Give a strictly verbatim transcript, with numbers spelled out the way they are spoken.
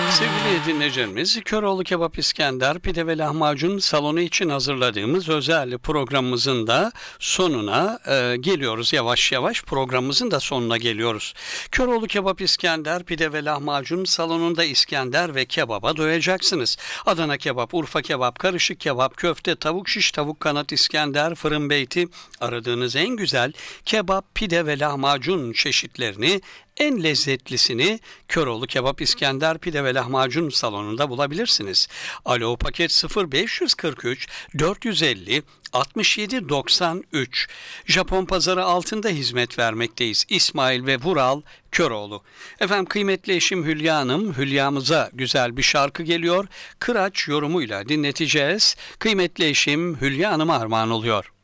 Sevgili dinleyicilerimiz, Köroğlu Kebap İskender, Pide ve Lahmacun salonu için hazırladığımız özel programımızın da sonuna e, geliyoruz. Yavaş yavaş programımızın da sonuna geliyoruz. Köroğlu Kebap İskender, Pide ve Lahmacun salonunda İskender ve kebaba doyacaksınız. Adana kebap, Urfa kebap, karışık kebap, köfte, tavuk şiş, tavuk kanat İskender, fırın beyti, aradığınız en güzel kebap, pide ve lahmacun çeşitlerini, en lezzetlisini Köroğlu Kebap İskender Pide ve Lahmacun salonunda bulabilirsiniz. Alo paket sıfır beş kırk üç dört yüz elli altmış yedi doksan üç. Japon pazarı altında hizmet vermekteyiz. İsmail ve Vural Köroğlu. Efendim kıymetli eşim Hülya Hanım, Hülya'mıza güzel bir şarkı geliyor. Kıraç yorumuyla dinleteceğiz. Kıymetli eşim Hülya Hanım'a armağan oluyor.